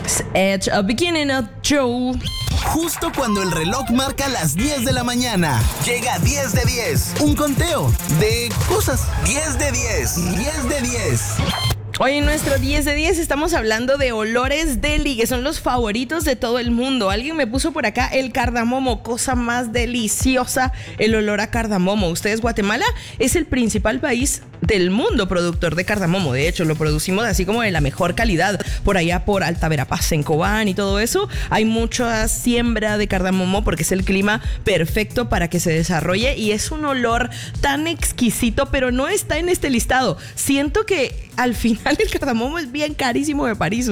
Edge, a beginning of show. Justo cuando el reloj marca las 10 de la mañana, llega 10 de 10, un conteo de cosas. 10 de 10, 10 de 10. Hoy en nuestro 10 de 10 estamos hablando de olores deli, que son los favoritos de todo el mundo. Alguien me puso por acá el cardamomo, cosa más deliciosa, el olor a cardamomo. Ustedes, Guatemala es el principal país del mundo productor de cardamomo. De hecho, lo producimos así como de la mejor calidad. Por allá por Alta Verapaz, en Cobán y todo eso, hay mucha siembra de cardamomo porque es el clima perfecto para que se desarrolle y es un olor tan exquisito, pero no está en este listado. Siento que al final el cardamomo es bien carísimo de París.